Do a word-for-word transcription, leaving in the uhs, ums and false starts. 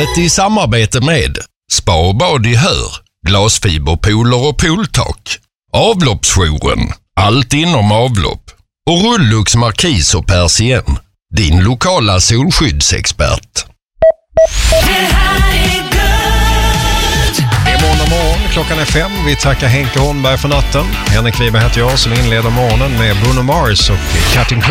Programmet i samarbete med Spa och bad i Hör, glasfiberpooler och pooltak, Avloppsjouren, allt inom avlopp och Rullux Markis och Persien, din lokala solskyddsexpert. Det här är Good. Det är måndag morgon, klockan är fem. Vi tackar Henke Holmberg för natten. Henrik Wiberg heter jag som inleder morgonen med Bruno Mars och Cutting Crew.